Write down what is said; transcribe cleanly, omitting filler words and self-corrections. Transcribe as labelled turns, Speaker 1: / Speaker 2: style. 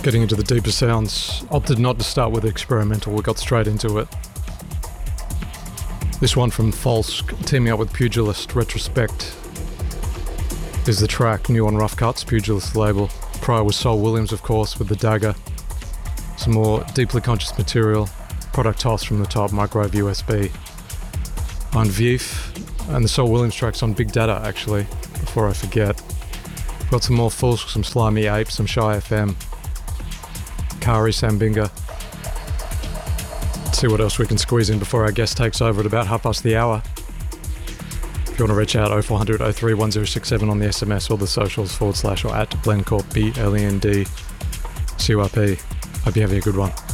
Speaker 1: Getting into the deeper sounds. Opted not to start with experimental, we got straight into it. This one from Falsk, teaming up with Pugilist, Retrospect, is the track, new on Rough Cuts, Pugilist label. Prior was Sol Williams, of course, with The Dagger. Some more deeply conscious material. Product toss from the top, microwave USB. On Vif, and the Sol Williams track's on Big Data, actually, before I forget. Got some more Falsk, some Slimy Ape, some Shy FM. Kari Sambinga. Let's see what else we can squeeze in before our guest takes over at about 1:30 the hour. If you want to reach out, 0400 03 1067 on the SMS or the socials / or at Blendcorp, BLEND CURP. Hope you're having a good one.